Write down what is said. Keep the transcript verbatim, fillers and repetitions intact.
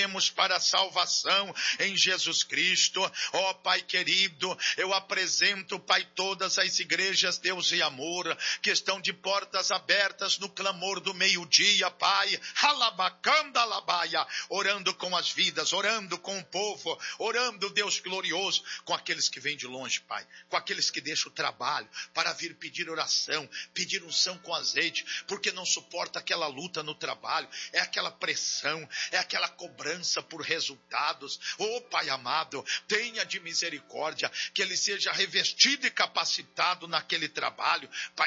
para a salvação em Jesus Cristo. Ó Pai querido, eu apresento, Pai, todas as igrejas, Deus e amor, que estão de portas abertas no clamor do meio-dia, Pai, alabacanda labaia, orando com as vidas, orando com o povo, orando, Deus glorioso, com aqueles que vêm de longe, Pai, com aqueles que deixam o trabalho para vir pedir oração, pedir unção com azeite, porque não suporta aquela luta no trabalho, é aquela pressão, é aquela cobrança por resultados. Oh Pai amado, tenha de misericórdia, que ele seja revestido e capacitado naquele trabalho, Pai,